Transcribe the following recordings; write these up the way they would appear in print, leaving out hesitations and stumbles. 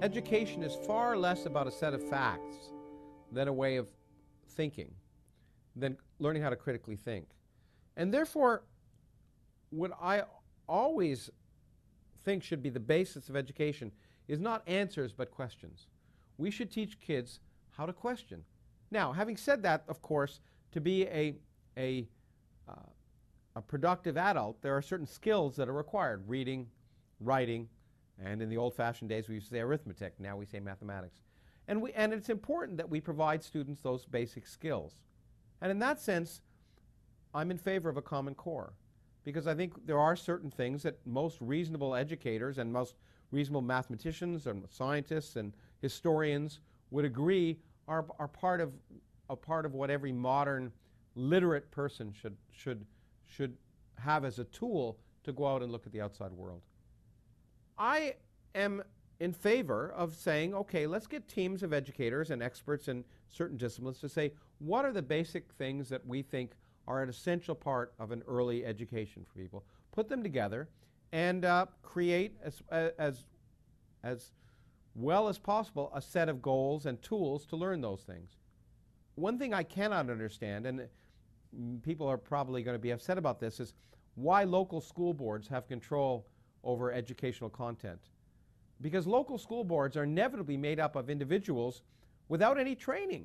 Education is far less about a set of facts than a way of thinking, than learning how to critically think. And therefore, what I always think should be the basis of education is not answers but questions. We should teach kids how to question. Now, having said that, of course, to be a productive adult, there are certain skills that are required: reading, writing, and in the old-fashioned days we used to say arithmetic. Now we say mathematics. And it's important that we provide students those basic skills. And in that sense, I'm in favor of a Common Core, because I think there are certain things that most reasonable educators and most reasonable mathematicians and scientists and historians would agree are part of what every modern literate person should have as a tool to go out and look at the outside world. I am in favor of saying, okay, let's get teams of educators and experts in certain disciplines to say, what are the basic things that we think are an essential part of an early education for people? Put them together and create, as well as possible, a set of goals and tools to learn those things. One thing I cannot understand, and people are probably going to be upset about this, is why local school boards have control over educational content. Because local school boards are inevitably made up of individuals without any training.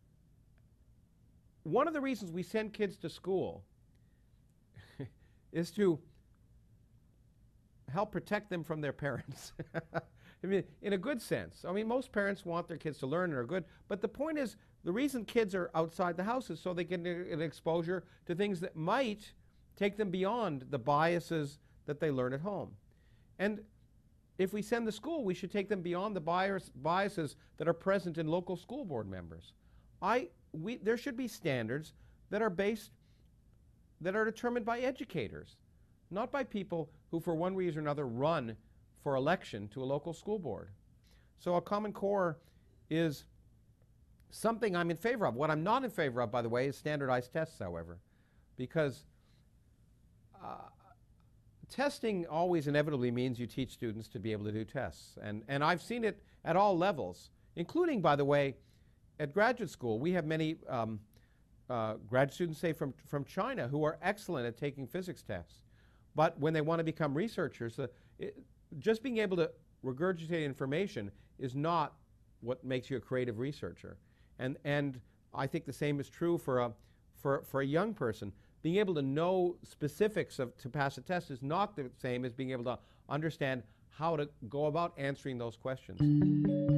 One of the reasons we send kids to school is to help protect them from their parents. I mean, in a good sense. I mean, most parents want their kids to learn and are good, but the point is, the reason kids are outside the house is so they get an exposure to things that might take them beyond the biases that they learn at home. And if we send the school, we should take them beyond the biases that are present in local school board members. There should be standards that are determined by educators, not by people who, for one reason or another, run for election to a local school board. So a Common Core is something I'm in favor of. What I'm not in favor of, by the way, is standardized tests, however, because testing always inevitably means you teach students to be able to do tests. And I've seen it at all levels, including, by the way, at graduate school. We have many graduate students, say, from China who are excellent at taking physics tests. But when they want to become researchers, just being able to regurgitate information is not what makes you a creative researcher. And I think the same is true for a young person. Being able to know specifics to pass a test is not the same as being able to understand how to go about answering those questions.